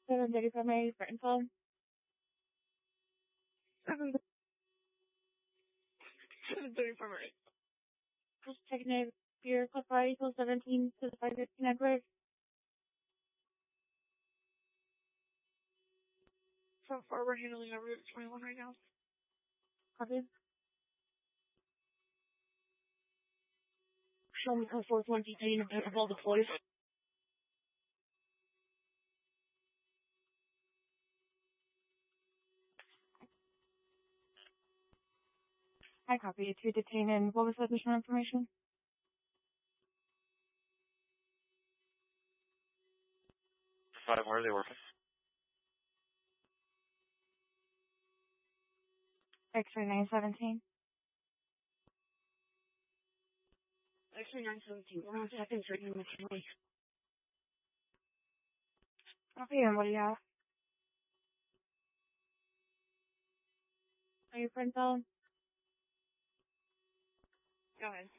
7:30 my written phone. 7:30 right. Just checking if your club party equals 17 to the 5:15 network. So far, we're handling our Route 21 right now. Copy. Show me her 4th detaining of all deployed. I copy. 2 detain, and what was the additional information? Where are they working? X-ray 917. X-ray 917. We're on seconds right now. Okay, and what do you have? Are you print phone? Go ahead.